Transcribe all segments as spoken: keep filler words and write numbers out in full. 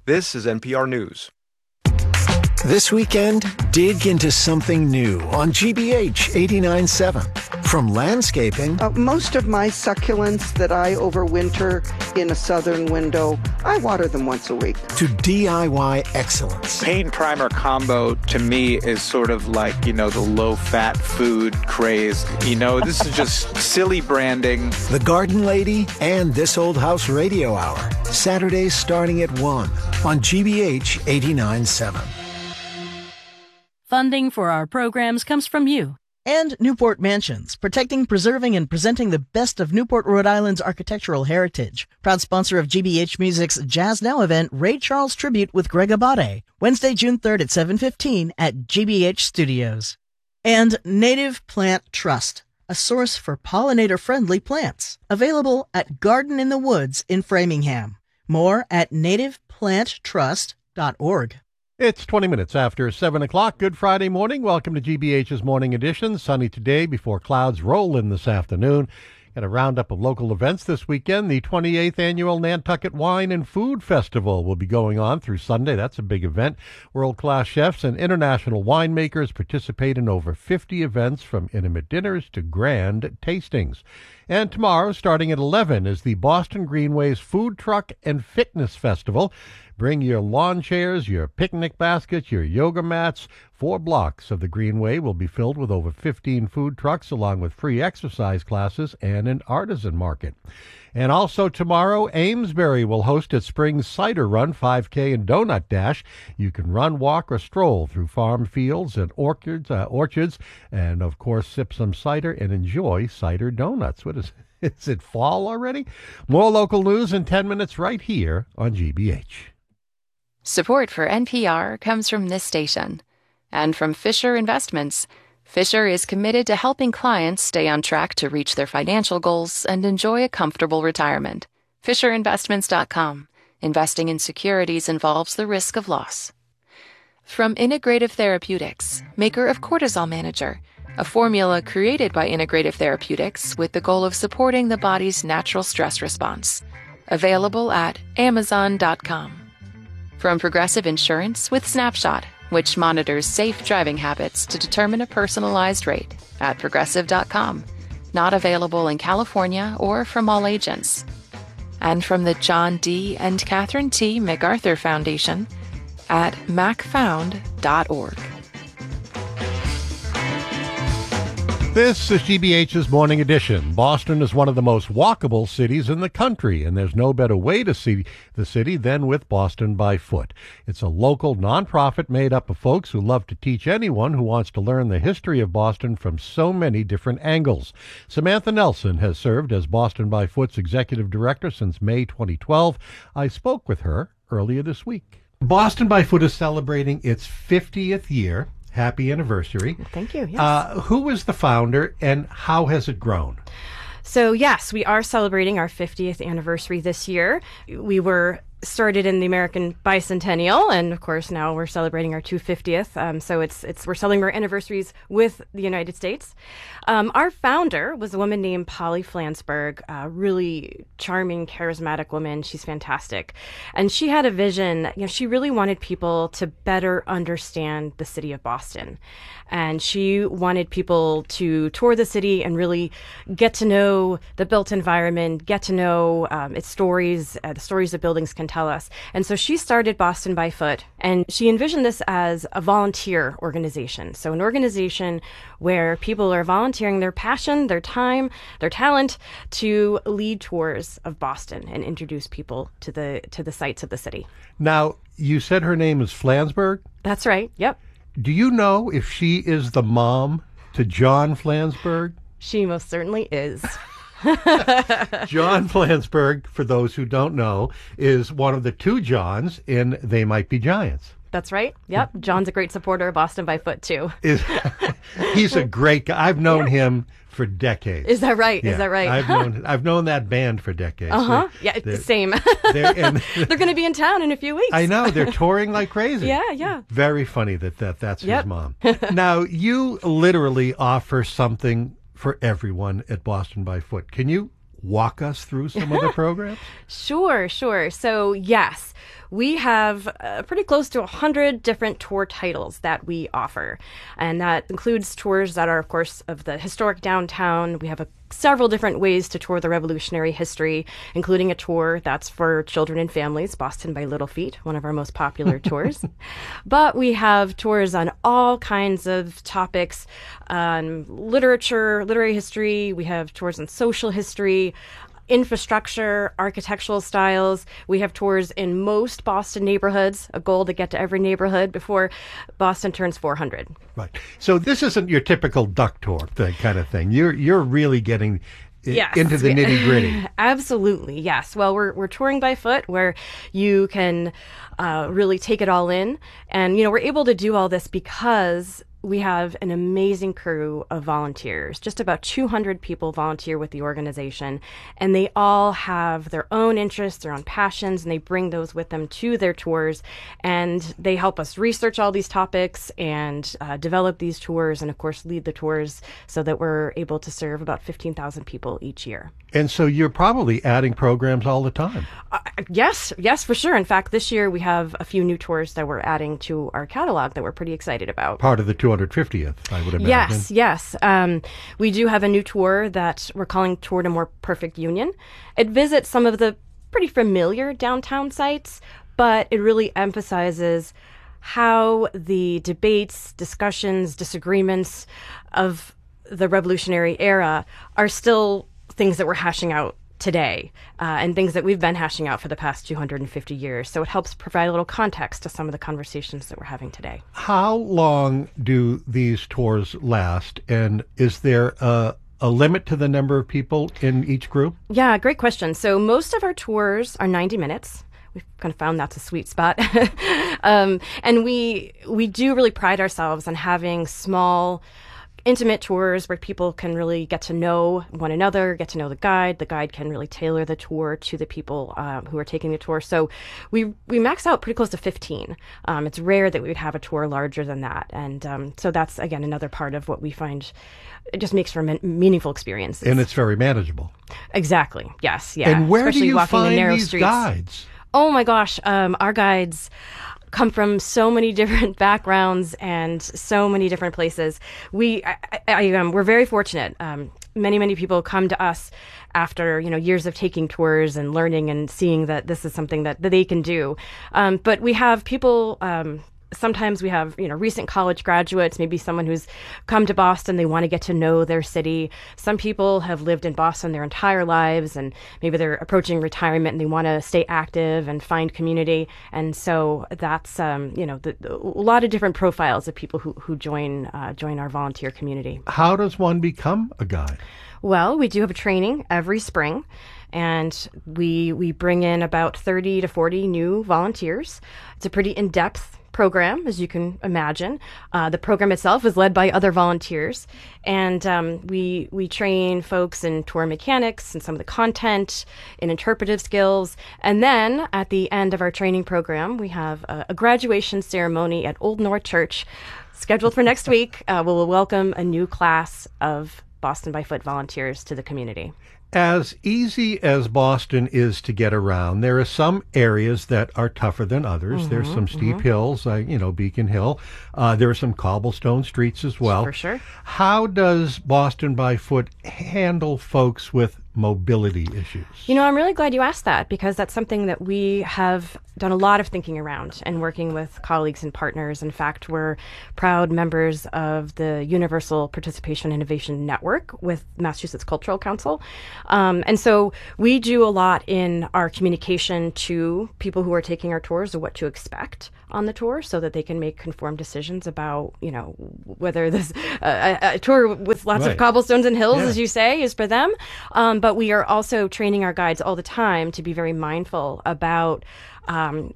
This is N P R News. This weekend, dig into something new on G B H eighty-nine point seven. From landscaping... Uh, most of my succulents that I overwinter in a southern window, I water them once a week. ...to D I Y excellence. Paint primer combo, to me, is sort of like, you know, the low-fat food craze. You know, this is just silly branding. The Garden Lady and This Old House Radio Hour. Saturdays starting at one on G B H eighty-nine point seven. Funding for our programs comes from you. And Newport Mansions, protecting, preserving, and presenting the best of Newport, Rhode Island's architectural heritage. Proud sponsor of G B H Music's Jazz Now event, Ray Charles Tribute with Greg Abate, Wednesday, June third at seven fifteen at G B H Studios. And Native Plant Trust, a source for pollinator-friendly plants. Available at Garden in the Woods in Framingham. More at native plant trust dot org. It's twenty minutes after seven o'clock. Good Friday morning. Welcome to G B H's Morning Edition. Sunny today before clouds roll in this afternoon. Got a roundup of local events this weekend. The twenty-eighth Annual Nantucket Wine and Food Festival will be going on through Sunday. That's a big event. World-class chefs and international winemakers participate in over fifty events, from intimate dinners to grand tastings. And tomorrow, starting at eleven, is the Boston Greenway's Food Truck and Fitness Festival. Bring your lawn chairs, your picnic baskets, your yoga mats. Four blocks of the Greenway will be filled with over fifteen food trucks, along with free exercise classes and an artisan market. And also tomorrow, Amesbury will host its Spring Cider Run, five K and Donut Dash. You can run, walk, or stroll through farm fields and orchards, uh, orchards, and of course sip some cider and enjoy cider donuts. What is it? Is it fall already? More local news in ten minutes right here on G B H. Support for N P R comes from this station and from Fisher Investments. Fisher is committed to helping clients stay on track to reach their financial goals and enjoy a comfortable retirement. Fisher Investments dot com. Investing in securities involves the risk of loss. From Integrative Therapeutics, maker of Cortisol Manager, a formula created by Integrative Therapeutics with the goal of supporting the body's natural stress response. Available at amazon dot com. From Progressive Insurance with Snapshot, which monitors safe driving habits to determine a personalized rate, at progressive dot com. Not available in California or from all agents. And from the John D. and Catherine T. MacArthur Foundation at mac found dot org. This is G B H's Morning Edition. Boston is one of the most walkable cities in the country, and there's no better way to see the city than with Boston by Foot. It's a local nonprofit made up of folks who love to teach anyone who wants to learn the history of Boston from so many different angles. Samantha Nelson has served as Boston by Foot's executive director since May twenty twelve. I spoke with her earlier this week. Boston by Foot is celebrating its fiftieth year. Happy anniversary. Thank you. Yes. Uh, who was the founder and how has it grown? So, yes, we are celebrating our fiftieth anniversary this year. We were started in the American bicentennial, and of course now we're celebrating our two hundred fiftieth. Um, so it's it's we're celebrating our anniversaries with the United States. Um, our founder was a woman named Polly Flansburgh, a really charming, charismatic woman. She's fantastic, and she had a vision. You know, she really wanted people to better understand the city of Boston, and she wanted people to tour the city and really get to know the built environment, get to know um, its stories, uh, the stories the buildings can tell us. And so she started Boston by Foot, and she envisioned this as a volunteer organization. So an organization where people are volunteering their passion, their time, their talent to lead tours of Boston and introduce people to the to the sights of the city. Now, you said her name is Flansburgh? That's right. Yep. Do you know if she is the mom to John Flansburgh? She most certainly is. John Flansburgh, for those who don't know, is one of the two Johns in They Might Be Giants. That's right. Yep. John's a great supporter of Boston by Foot, too. Is, he's a great guy. I've known yeah. him for decades. Is that right? Yeah, Is that right? I've known I've known that band for decades. Uh-huh. They're, yeah, they're, same. They're, and, they're going to be in town in a few weeks. I know. They're touring like crazy. Yeah, yeah. Very funny that, that that's yep. his mom. Now, you literally offer something for everyone at Boston by Foot. Can you walk us through some of the programs? Sure, sure. So, yes, we have uh, pretty close to one hundred different tour titles that we offer. And that includes tours that are, of course, of the historic downtown. We have a several different ways to tour the Revolutionary history, including a tour that's for children and families, Boston by Little Feet, one of our most popular tours. But we have tours on all kinds of topics, on literature, literary history. We have tours on social history, infrastructure, architectural styles. We have tours in most Boston neighborhoods, a goal to get to every neighborhood before Boston turns four hundred. Right. So this isn't your typical duck tour thing, kind of thing. You're you're really getting i- Yes. into the nitty gritty. Absolutely, yes. Well, we're we're touring by foot, where you can uh, really take it all in, and you know we're able to do all this because we have an amazing crew of volunteers. Just about two hundred people volunteer with the organization, and they all have their own interests, their own passions, and they bring those with them to their tours, and they help us research all these topics and uh, develop these tours, and of course lead the tours so that we're able to serve about fifteen thousand people each year. And so you're probably adding programs all the time. Uh, yes, yes, for sure. In fact, this year we have a few new tours that we're adding to our catalog that we're pretty excited about. Part of the two hundred fiftieth, I would imagine. Yes, yes. Um, we do have a new tour that we're calling Tour to More Perfect Union. It visits some of the pretty familiar downtown sites, but it really emphasizes how the debates, discussions, disagreements of the Revolutionary era are still things that we're hashing out today, uh, and things that we've been hashing out for the past two hundred fifty years. So it helps provide a little context to some of the conversations that we're having today. How long do these tours last? And is there a, a limit to the number of people in each group? Yeah, great question. So most of our tours are ninety minutes. We've kind of found that's a sweet spot. um, and we we do really pride ourselves on having small, intimate tours where people can really get to know one another, get to know the guide. The guide can really tailor the tour to the people um, who are taking the tour. So we we max out pretty close to fifteen. Um, it's rare that we would have a tour larger than that. And um, so that's, again, another part of what we find it just makes for men- meaningful experiences. And it's very manageable. Exactly. Yes. Yeah. And where Especially do you walking the find narrow these streets. guides? Oh my gosh, um, our guides come from so many different backgrounds and so many different places. We, I, I, I, um, we're very fortunate. Um, many, many people come to us after you know years of taking tours and learning and seeing that this is something that, that they can do. Um, but we have people. Um, Sometimes we have, you know, recent college graduates, maybe someone who's come to Boston, they want to get to know their city. Some people have lived in Boston their entire lives, and maybe they're approaching retirement and they want to stay active and find community. And so that's, um, you know, the, the, a lot of different profiles of people who, who join uh, join our volunteer community. How does one become a guide? Well, we do have a training every spring. And we we bring in about thirty to forty new volunteers. It's a pretty in-depth program, as you can imagine. Uh, the program itself is led by other volunteers, and um, we we train folks in tour mechanics and some of the content, in interpretive skills, and then at the end of our training program, we have a, a graduation ceremony at Old North Church, scheduled for next week. Uh, we'll welcome a new class of Boston by Foot volunteers to the community. As easy as Boston is to get around, there are some areas that are tougher than others. Mm-hmm, There's some steep mm-hmm. hills, uh, you know, Beacon Hill. Uh, there are some cobblestone streets as well. For sure. How does Boston by Foot handle folks with mobility issues? You know, I'm really glad you asked that, because that's something that we have done a lot of thinking around and working with colleagues and partners. In fact, we're proud members of the Universal Participation Innovation Network with Massachusetts Cultural Council. Um, and so we do a lot in our communication to people who are taking our tours of what to expect on the tour, so that they can make informed decisions about, you know, whether this uh, a, a tour with lots Right. of cobblestones and hills, Yeah. as you say, is for them. Um, but we are also training our guides all the time to be very mindful about um,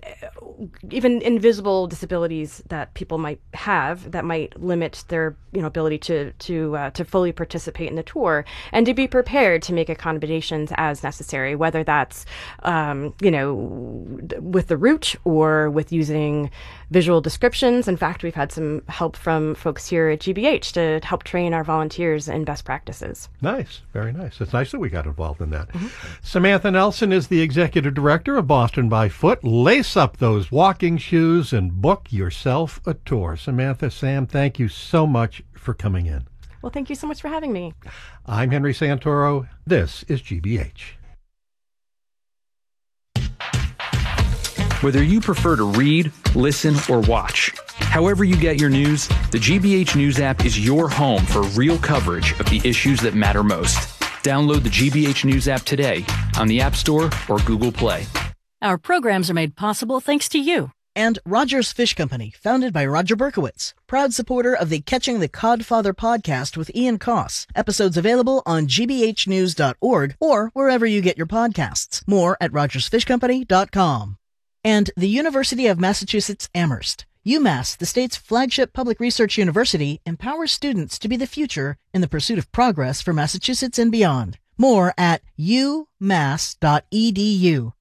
even invisible disabilities that people might have that might limit their, you know, ability to to uh, to fully participate in the tour, and to be prepared to make accommodations as necessary, whether that's um, you know with the route or with using visual descriptions. In fact, we've had some help from folks here at G B H to help train our volunteers in best practices. Nice, very nice. It's nice that we got involved in that. Mm-hmm. Samantha Nelson is the executive director of Boston by Foot. Lace up those walking shoes and book yourself a tour. Samantha, Sam, thank you so much for coming in. Well, thank you so much for having me. I'm Henry Santoro. This is G B H. Whether you prefer to read, listen, or watch, however you get your news, the G B H News app is your home for real coverage of the issues that matter most. Download the G B H News app today on the App Store or Google Play. Our programs are made possible thanks to you. And Rogers Fish Company, founded by Roger Berkowitz, proud supporter of the Catching the Codfather podcast with Ian Koss. Episodes available on g b h news dot org or wherever you get your podcasts. More at rogers fish company dot com. And the University of Massachusetts Amherst. UMass, the state's flagship public research university, empowers students to be the future in the pursuit of progress for Massachusetts and beyond. More at u mass dot e d u.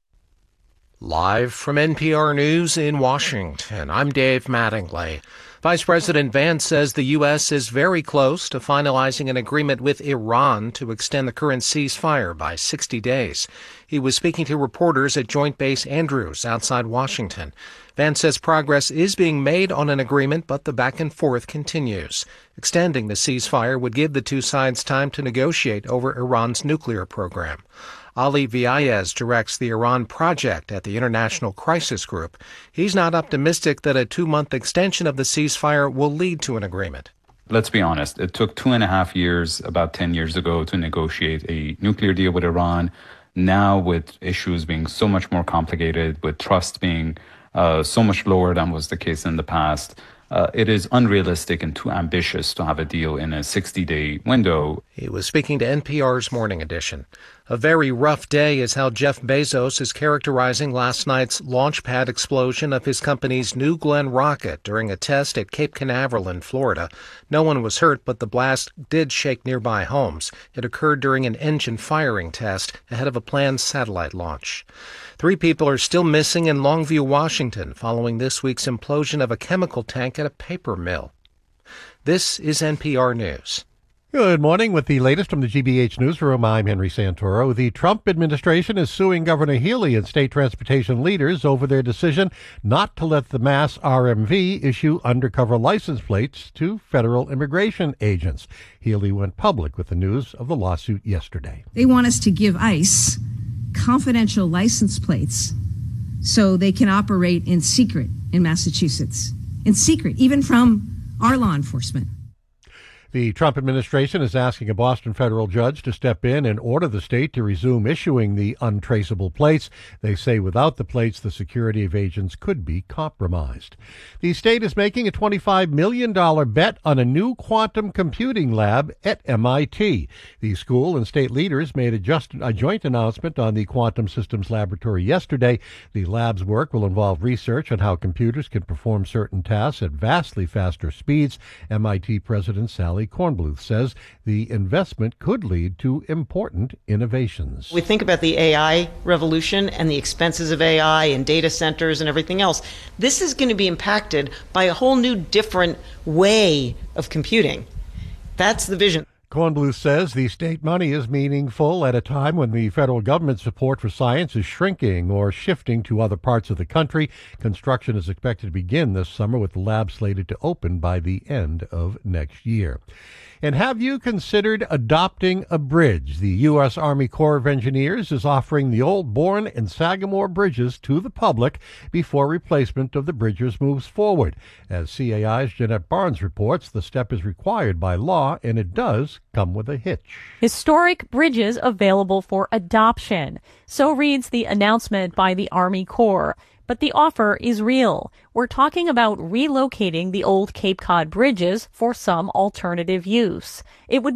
Live from N P R News in Washington, I'm Dave Mattingly. Vice President Vance says the U S is very close to finalizing an agreement with Iran to extend the current ceasefire by sixty days. He was speaking to reporters at Joint Base Andrews outside Washington. Vance says progress is being made on an agreement, but the back and forth continues. Extending the ceasefire would give the two sides time to negotiate over Iran's nuclear program. Ali Viayez directs the Iran project at the International Crisis Group. He's not optimistic that a two-month extension of the ceasefire will lead to an agreement. Let's be honest. It took two and a half years, about ten years ago, to negotiate a nuclear deal with Iran. Now, with issues being so much more complicated, with trust being uh, so much lower than was the case in the past, Uh, it is unrealistic and too ambitious to have a deal in a sixty-day window. He was speaking to N P R's Morning Edition. A very rough day is how Jeff Bezos is characterizing last night's launch pad explosion of his company's New Glenn rocket during a test at Cape Canaveral in Florida. No one was hurt, but the blast did shake nearby homes. It occurred during an engine firing test ahead of a planned satellite launch. Three people are still missing in Longview, Washington, following this week's implosion of a chemical tank at a paper mill. This is N P R News. Good morning. With the latest from the G B H Newsroom, I'm Henry Santoro. The Trump administration is suing Governor Healey and state transportation leaders over their decision not to let the Mass R M V issue undercover license plates to federal immigration agents. Healey went public with the news of the lawsuit yesterday. They want us to give ICE confidential license plates so they can operate in secret in Massachusetts. In secret, even from our law enforcement. The Trump administration is asking a Boston federal judge to step in and order the state to resume issuing the untraceable plates. They say without the plates, the security of agents could be compromised. The state is making a twenty-five million dollars bet on a new quantum computing lab at M I T. The school and state leaders made a, just, a joint announcement on the Quantum Systems Laboratory yesterday. The lab's work will involve research on how computers can perform certain tasks at vastly faster speeds. M I T President Sally Kornbluth says the investment could lead to important innovations. We think about the A I revolution and the expenses of A I and data centers and everything else. This is going to be impacted by a whole new different way of computing. That's the vision. Kornbluth says the state money is meaningful at a time when the federal government's support for science is shrinking or shifting to other parts of the country. Construction is expected to begin this summer, with the lab slated to open by the end of next year. And have you considered adopting a bridge? The U S Army Corps of Engineers is offering the old Bourne and Sagamore bridges to the public before replacement of the bridges moves forward. As C A I's Jeanette Barnes reports, the step is required by law, and it does come with a hitch. Historic bridges available for adoption. So reads the announcement by the Army Corps. But the offer is real. We're talking about relocating the old Cape Cod bridges for some alternative use. It would